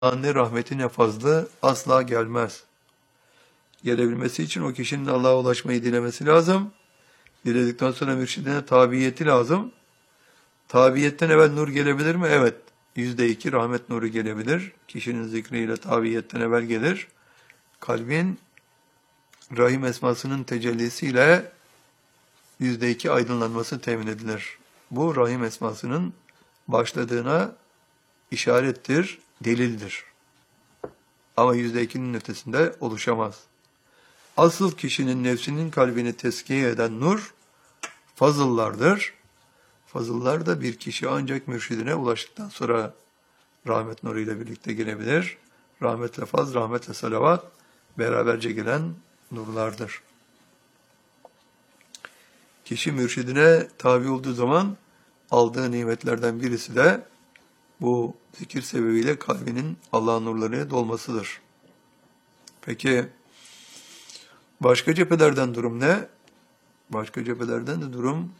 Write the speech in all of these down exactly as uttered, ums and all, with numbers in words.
ne rahmeti ne fazlı asla gelmez. Gelebilmesi için o kişinin Allah'a ulaşmayı dilemesi lazım. Diledikten sonra mürşidine tabiyeti lazım. Tabiyetten evvel nur gelebilir mi? Evet. Yüzde iki rahmet nuru gelebilir. Kişinin zikriyle tabiyetten evvel gelir. Kalbin Rahim esmasının tecellisiyle yüzde iki aydınlanması temin edilir. Bu Rahim esmasının başladığına işarettir, delildir. Ama yüzde ikinin ötesinde oluşamaz. Asıl kişinin nefsinin kalbini teskiye eden nur, fazıllardır. Fazıllar da bir kişi ancak mürşidine ulaştıktan sonra rahmet nuruyla birlikte gelebilir. Rahmetle faz, rahmetle salavat beraberce gelen nurlardır. Kişi mürşidine tabi olduğu zaman aldığı nimetlerden birisi de bu zikir sebebiyle kalbinin Allah'ın nurlarıyla dolmasıdır. Peki başka cephelerden durum ne? Başka cephelerden de durum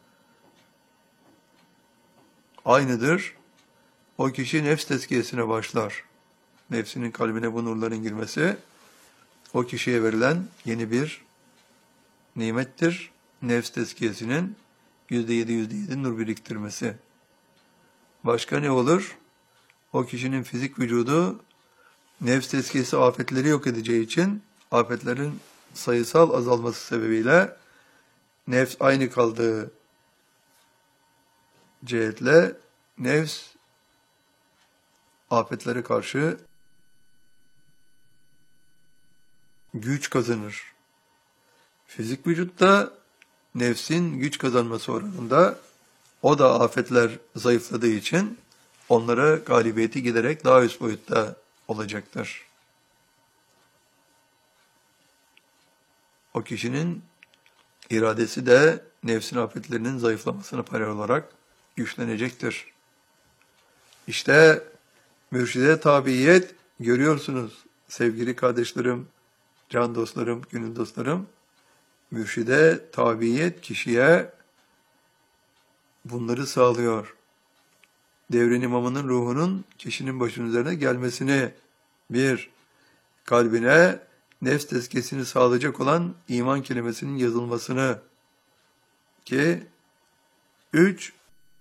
aynıdır. O kişi nefs tezkiyesine başlar. Nefsinin kalbine bu nurların girmesi o kişiye verilen yeni bir nimettir. Nefs tezkiyesinin yüzde yedi yüzde yedi nur biriktirmesi. Başka ne olur? O kişinin fizik vücudu nefs tezkiyesi afetleri yok edeceği için afetlerin sayısal azalması sebebiyle nefs aynı kaldığı cihetle nefs afetlere karşı güç kazanır. Fizik vücutta nefsin güç kazanması oranında o da afetler zayıfladığı için onlara galibiyeti giderek daha üst boyutta olacaktır. O kişinin iradesi de nefsin afetlerinin zayıflamasına paralel olarak güçlenecektir. İşte mürşide tabiyet görüyorsunuz sevgili kardeşlerim, can dostlarım, gönül dostlarım. Mürşide tabiyet kişiye bunları sağlıyor. Devrin imamının ruhunun kişinin başının üzerine gelmesini, bir, kalbine nefs tezkiyesini sağlayacak olan iman kelimesinin yazılmasını, ki, üç,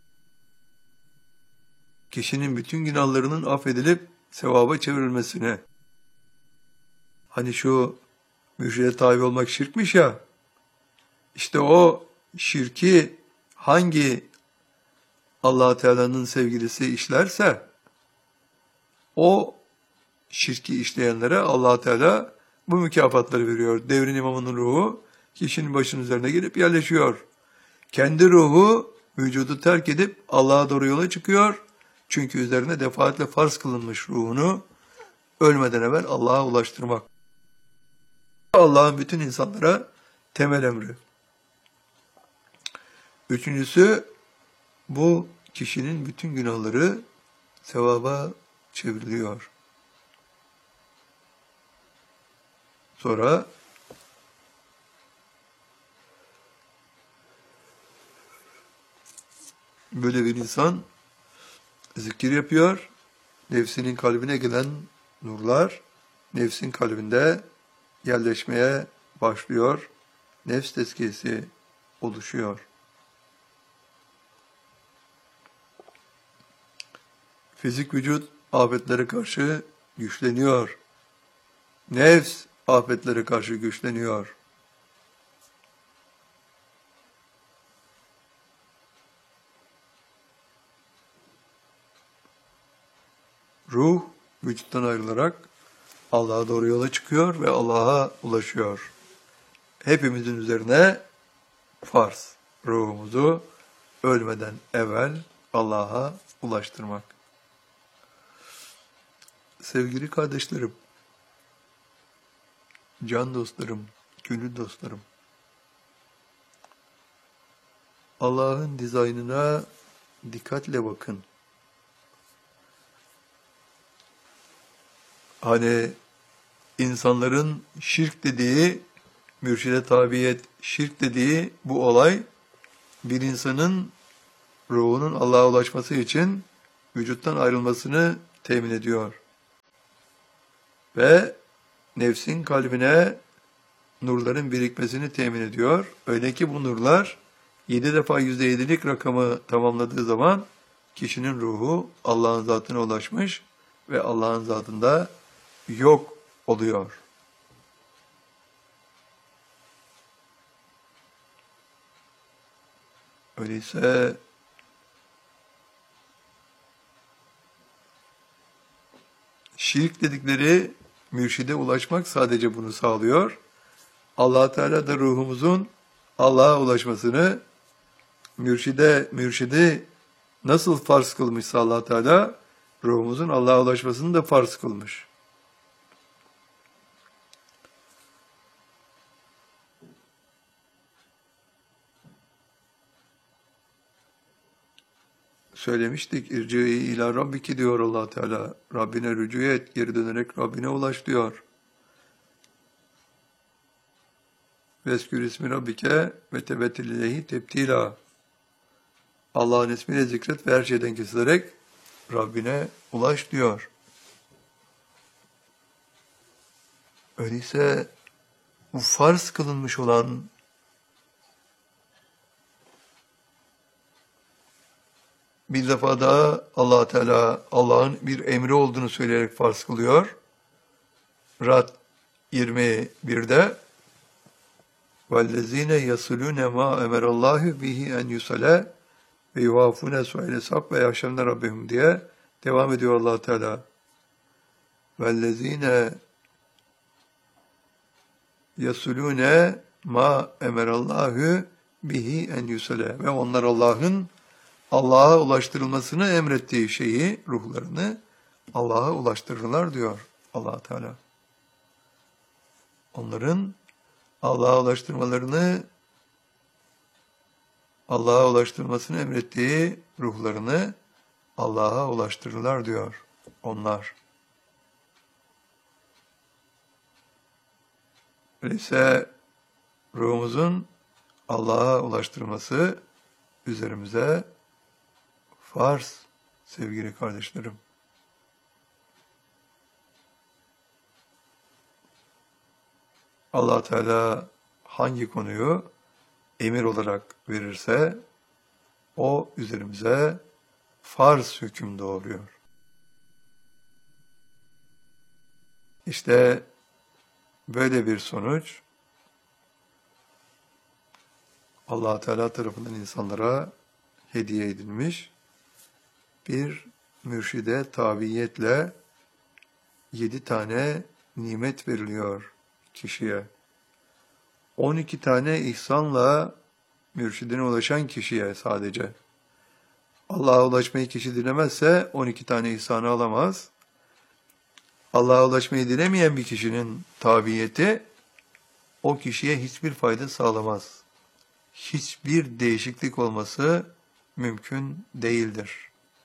kişinin bütün günahlarının affedilip sevaba çevrilmesini. Hani şu mürşide tabi olmak şirkmiş ya, işte o şirki hangi Allah Teala'nın sevgilisi işlerse, o şirki işleyenlere Allah Teala bu mükafatları veriyor. Devrin imamının ruhu kişinin başının üzerine gelip yerleşiyor. Kendi ruhu vücudu terk edip Allah'a doğru yola çıkıyor. Çünkü üzerine defaatle farz kılınmış ruhunu ölmeden evvel Allah'a ulaştırmak. Allah'ın bütün insanlara temel emri. Üçüncüsü, bu kişinin bütün günahları sevaba çevriliyor. Sonra böyle bir insan zikir yapıyor. Nefsinin kalbine gelen nurlar nefsin kalbinde yerleşmeye başlıyor. Nefs tezkiyesi oluşuyor. Fizik vücut afetlere karşı güçleniyor. Nefs afetlere karşı güçleniyor. Ruh vücuttan ayrılarak Allah'a doğru yola çıkıyor ve Allah'a ulaşıyor. Hepimizin üzerine farz ruhumuzu ölmeden evvel Allah'a ulaştırmak. Sevgili kardeşlerim, can dostlarım, gönül dostlarım, Allah'ın dizaynına dikkatle bakın. Hani insanların şirk dediği, mürşide tabiyet, şirk dediği bu olay, bir insanın ruhunun Allah'a ulaşması için vücuttan ayrılmasını temin ediyor. ve nefsin kalbine nurların birikmesini temin ediyor. Öyle ki bu nurlar yedi defa yüzde yedilik rakamı tamamladığı zaman kişinin ruhu Allah'ın zatına ulaşmış ve Allah'ın zatında yok oluyor. Öyleyse şirk dedikleri mürşide ulaşmak sadece bunu sağlıyor. Allah Teala da ruhumuzun Allah'a ulaşmasını mürşide mürşidi nasıl farz kılmışsa Allah Teala ruhumuzun Allah'a ulaşmasını da farz kılmış. Söylemiştik, irci ila rabbiki diyor Allah Teala. Rabbine rücu et, geri dönerek Rabbine ulaş diyor. Veskür ismi rabbike ve tebettil ileyhi tebtila. Allah'ın ismiyle zikret ve her şeyden kesilerek Rabbine ulaş diyor. Öyleyse bu farz kılınmış olan bir defa daha Allah Teala Allah'ın bir emri olduğunu söyleyerek farz kılıyor. Ra'd yirmi birde وَالَّذ۪ينَ يَصُلُونَ مَا اَمَرَ اللّٰهُ بِهِ اَنْ يُسَلَى ve yuvafune su'ile sab ve yaşamına Rabbim diye devam ediyor Allah Teala. Vellezine yasulune ma emerallahu bihi en yusale ve onlar Allah'ın Allah'a ulaştırılmasını emrettiği şeyi, ruhlarını Allah'a ulaştırırlar diyor Allah Teala. Onların Allah'a ulaştırmalarını Allah'a ulaştırmasını emrettiği ruhlarını Allah'a ulaştırırlar diyor onlar. Öyleyse ruhumuzun Allah'a ulaştırması üzerimize farz sevgili kardeşlerim. Allah Teala hangi konuyu emir olarak verirse o üzerimize farz hüküm doğuruyor. İşte böyle bir sonuç Allah Teala tarafından insanlara hediye edilmiş bir mürşide tabiiyetle yedi tane nimet veriliyor kişiye. on iki tane ihsanla mürşidine ulaşan kişiye sadece. Allah'a ulaşmayı kişi dilemezse on iki tane ihsanı alamaz. Allah'a ulaşmayı dilemeyen bir kişinin tabiyeti o kişiye hiçbir fayda sağlamaz. Hiçbir değişiklik olması mümkün değildir.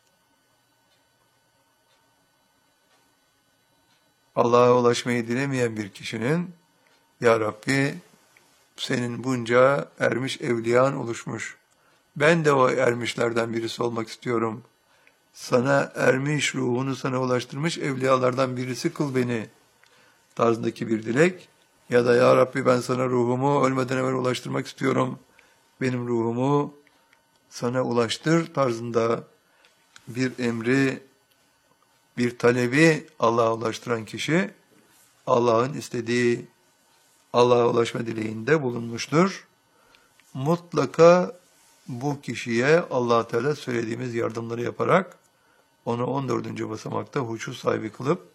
Allah'a ulaşmayı dilemeyen bir kişinin Ya Rabbi senin bunca ermiş evliyan oluşmuş. Ben de o ermişlerden birisi olmak istiyorum. Sana ermiş ruhunu sana ulaştırmış evliyalardan birisi kıl beni tarzındaki bir dilek. Ya da Ya Rabbi ben sana ruhumu ölmeden evvel ulaştırmak istiyorum. Benim ruhumu sana ulaştır tarzında bir emri, bir talebi Allah'a ulaştıran kişi Allah'ın istediği Allah'a ulaşma dileğinde bulunmuştur. Mutlaka bu kişiye Allah Teala söylediğimiz yardımları yaparak onu on dördüncü basamakta huşu sahibi kılıp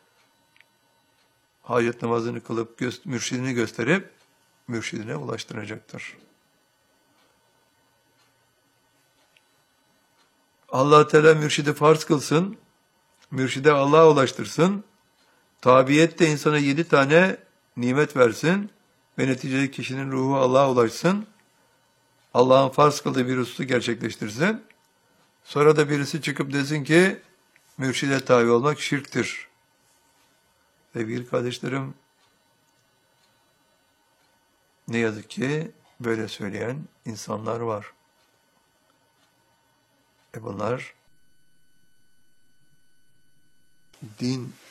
hacet namazını kılıp gö- mürşidini gösterip mürşidine ulaştıracaktır. Allah Teala mürşidi farz kılsın, mürşide Allah'a ulaştırsın, tabiyet de insana yedi tane nimet versin ve neticede kişinin ruhu Allah'a ulaşsın, Allah'ın farz kıldığı bir hususu gerçekleştirsin, sonra da birisi çıkıp desin ki mürşide tabi olmak şirktir. Sevgili kardeşlerim, ne yazık ki böyle söyleyen insanlar var. E bunlar din